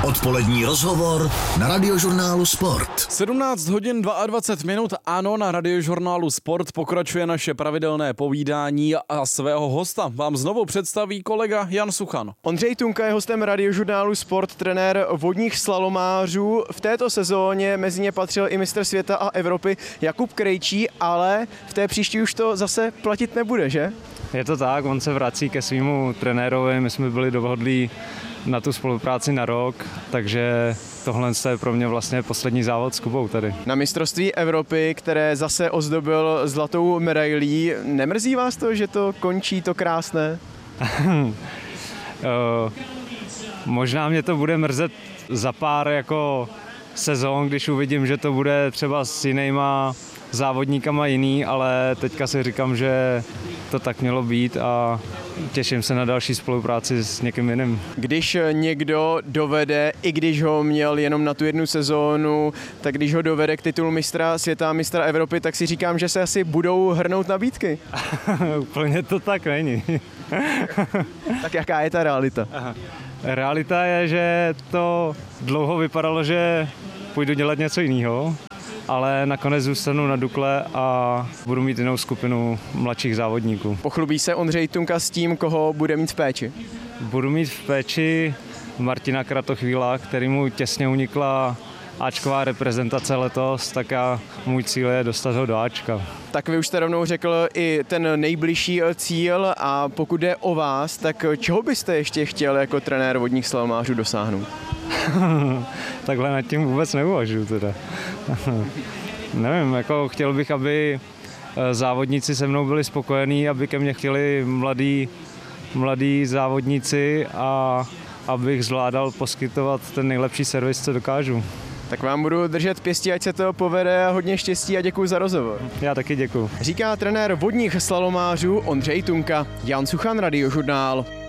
Odpolední rozhovor na Radiožurnálu Sport. 17 hodin 22 minut, ano, na Radiožurnálu Sport pokračuje naše pravidelné povídání a svého hosta vám znovu představí kolega Jan Suchan. Ondřej Tunka je hostem Radiožurnálu Sport, trenér vodních slalomářů. V této sezóně mezi ně patřil i mistr světa a Evropy Jakub Krejčí, ale v té příští už to zase platit nebude, že? Je to tak, on se vrací ke svýmu trenérovi, my jsme byli dohodlí na tu spolupráci na rok, takže tohle je pro mě vlastně poslední závod s Kubou tady. Na mistrovství Evropy, které zase ozdobil zlatou medailí, nemrzí vás to, že to končí to krásné? Možná mě to bude mrzet za pár jako sezon, když uvidím, že to bude třeba s jinýma závodníkama jiný, ale teďka si říkám, že to tak mělo být a těším se na další spolupráci s někým jiným. Když někdo dovede, i když ho měl jenom na tu jednu sezónu, tak když ho dovede k titulu mistra světa a mistra Evropy, tak si říkám, že se asi budou hrnout nabídky. Úplně to tak není. Tak jaká je ta realita? Realita je, že to dlouho vypadalo, že půjdu dělat něco jiného, ale nakonec zůstanu na Dukle a budu mít jinou skupinu mladších závodníků. Pochlubí se Ondřej Tunka s tím, koho bude mít v péči? Budu mít v péči Martina Kratochvíla, kterému těsně unikla áčková reprezentace letos, tak můj cíl je dostat ho do áčka. Tak vy už jste rovnou řekl i ten nejbližší cíl a pokud jde o vás, tak čeho byste ještě chtěl jako trenér vodních slalomářů dosáhnout? Takhle nad tím vůbec neuvažuji teda. Nevím, jako chtěl bych, aby závodníci se mnou byli spokojení, aby ke mně chtěli mladí závodníci a abych zvládal poskytovat ten nejlepší servis, co dokážu. Tak vám budu držet pěstí, ať se to povede a hodně štěstí a děkuji za rozhovor. Já taky děkuji. Říká trenér vodních slalomářů Ondřej Tunka. Jan Suchan, Radiožurnál.